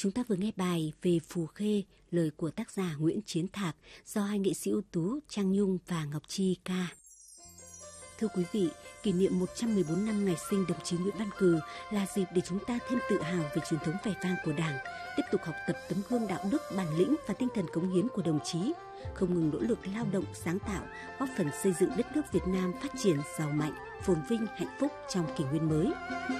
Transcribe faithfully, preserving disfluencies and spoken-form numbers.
Chúng ta vừa nghe bài Về Phù Khê, lời của tác giả Nguyễn Chiến Thạc do hai nghệ sĩ ưu tú Trang Nhung và Ngọc Chi ca. Thưa quý vị, kỷ niệm một trăm mười bốn năm ngày sinh đồng chí Nguyễn Văn Cừ là dịp để chúng ta thêm tự hào về truyền thống vẻ vang của Đảng, tiếp tục học tập tấm gương đạo đức, bản lĩnh và tinh thần cống hiến của đồng chí, không ngừng nỗ lực lao động, sáng tạo, góp phần xây dựng đất nước Việt Nam phát triển giàu mạnh, phồn vinh, hạnh phúc trong kỷ nguyên mới.